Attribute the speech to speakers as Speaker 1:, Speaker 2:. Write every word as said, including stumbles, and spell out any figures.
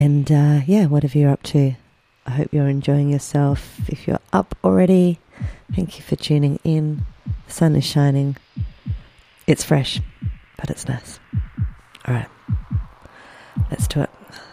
Speaker 1: And uh, yeah, whatever you're up to, I hope you're enjoying yourself. If you're up already, thank you for tuning in. The sun is shining. It's fresh, but it's nice. All right, let's do it.